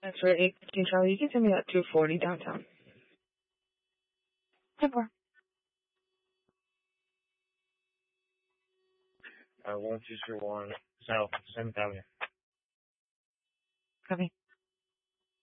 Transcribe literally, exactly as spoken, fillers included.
That's for eight fifteen Charlie. You can send me at two forty downtown. ten four. Uh, one two three one South seventh Avenue. Copy.